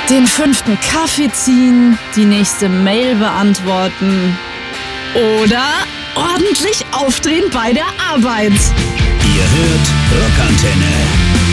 den 5. Kaffee ziehen, die nächste Mail beantworten oder ordentlich aufdrehen bei der Arbeit. Ihr hört Rockantenne.